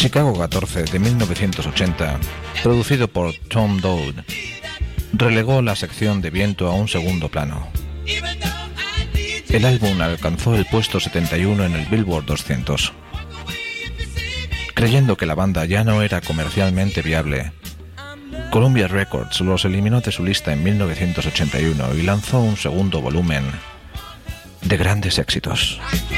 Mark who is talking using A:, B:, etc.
A: Chicago 14 de 1980, producido por Tom Dowd, relegó la sección de viento a un segundo plano. El álbum alcanzó el puesto 71 en el Billboard 200. Creyendo que la banda ya no era comercialmente viable, Columbia Records los eliminó de su lista en 1981 y lanzó un segundo volumen de grandes éxitos.